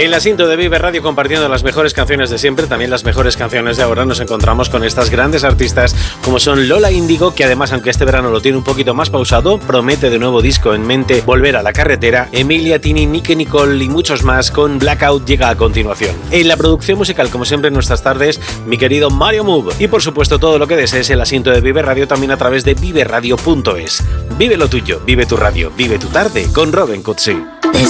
En la cinta de Vive Radio, compartiendo las mejores canciones de siempre, también las mejores canciones de ahora, nos encontramos con estas grandes artistas como son Lola Índigo, que además, aunque este verano lo tiene un poquito más pausado, promete de nuevo disco en mente, volver a la carretera. Emilia, Tini, Nicky Nicole y muchos más con Blackout llega a continuación. En la producción musical, como siempre en nuestras tardes, mi querido Mario Move. Y por supuesto todo lo que desees el asiento de Vive Radio también a través de viveradio.es. Vive lo tuyo, vive tu radio, vive tu tarde con Robin Cutsi.